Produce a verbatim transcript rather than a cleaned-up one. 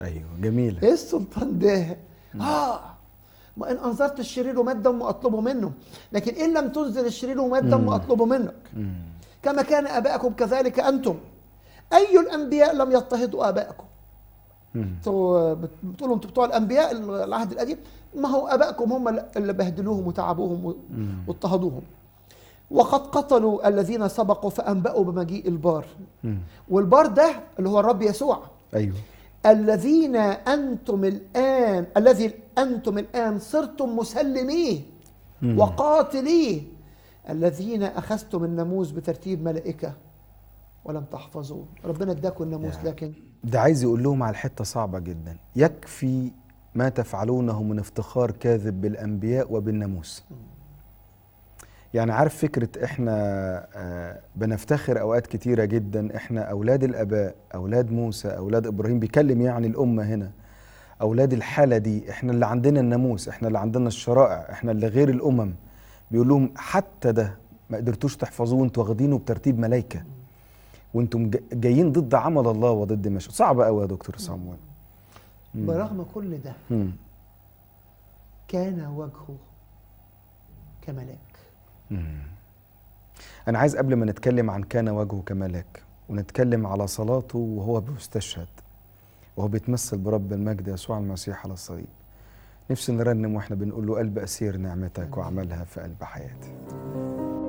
ايوه جميله. ايه السلطان ده؟ اه ما ان انظرت الشرير ومات دم اطلبه منه، لكن ان لم تنزل الشرير ومات دم اطلبه منك. مم. كما كان اباءكم كذلك انتم. اي الانبياء لم يضطهدوا اباءكم؟ مم. انتوا بتقولوا انتوا بتوع الانبياء العهد القديم، ما هو ابائكم هم اللي بهدلوهم وتعبوهم واضطهدوهم. وقد قتلوا الذين سبقوا فانبأوا بمجيء البار. مم. والبار ده اللي هو الرب يسوع. ايوه. الذين انتم الان الذي انتم الان صرتم مسلميه وقاتليه، الذين اخذتم الناموس بترتيب ملائكه ولم تحفظوه. ربنا اداكم الناموس لكن ده عايز يقول لهم على حته صعبه جدا، يكفي ما تفعلونه من افتخار كاذب بالانبياء وبالناموس. يعني عارف فكره احنا آه بنفتخر اوقات كتيره جدا احنا اولاد الاباء، اولاد موسى، اولاد ابراهيم، بيكلم يعني الامه هنا اولاد الحاله دي، احنا اللي عندنا الناموس، احنا اللي عندنا الشرائع، احنا اللي غير الامم. بيقول لهم حتى ده ما قدرتوش تحفظوه، انتوا واخدينه بترتيب ملائكه، وانتم جايين ضد عمل الله وضد مشي. صعبه قوي يا دكتور صامويل. برغم كل ده مم. كان وجهه كملاك. مم. أنا عايز قبل ما نتكلم عن كان وجهه كملاك ونتكلم على صلاته وهو بيستشهد وهو بيتمثل برب المجد يسوع المسيح على الصليب، نفسي نرنم واحنا بنقول له قلب أسير نعمتك وعملها في قلب حياتي.